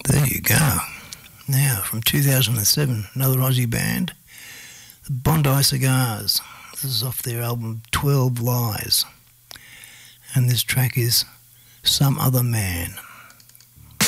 There you go. Now, from 2007, another Aussie band, the Bondi Cigars. This is off their album 12 Lies. And this track is Some Other Man.